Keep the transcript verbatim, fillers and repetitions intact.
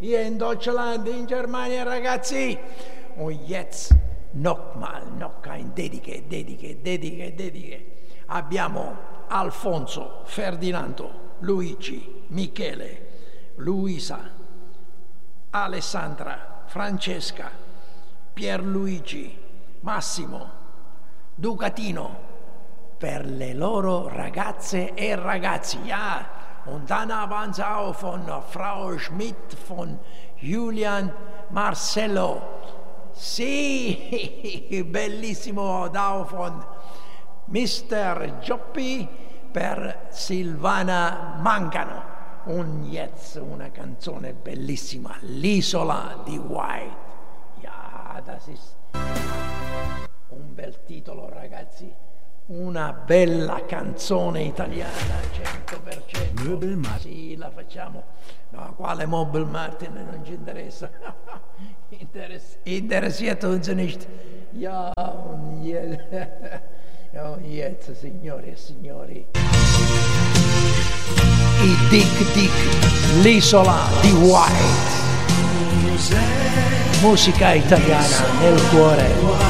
hier in Deutschland, in Germania, ragazzi. Und jetzt nochmal, noch ein Dediche, Dediche, Dediche, Dediche. Abbiamo Alfonso, Ferdinando, Luigi, Michele, Luisa, Alessandra, Francesca, Pierluigi, Massimo, Ducatino, per le loro ragazze e ragazzi. Ja, und dann haben sie auch von Frau Schmidt, von Julian Marcello. Sì, bellissimo, da von mister Gioppi per Silvana Mangano. Und jetzt una canzone bellissima, L'isola di White. Ja, das ist un bel titolo, ragazzi. Una bella canzone italiana, cento per cento. Möbel Martin. Sì, la facciamo. No, quale Möbel Martin? Non ci interessa. Interess interessiert uns nicht. Ja, und jetzt, und jetzt, signori e signori. I Dick Dick, l'isola di White. Musica italiana nel cuore.